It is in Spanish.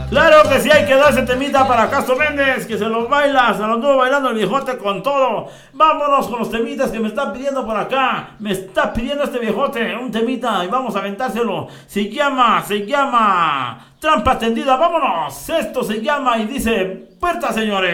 Claro que sí, hay que darse temita para Castro Méndez, que se los baila, se los anduvo bailando el viejote con todo. Vámonos con los temitas que me están pidiendo por acá. Me está pidiendo este viejote un temita y vamos a aventárselo. Se llama Trampa Tendida. Vámonos. Esto se llama y dice: puerta, señores.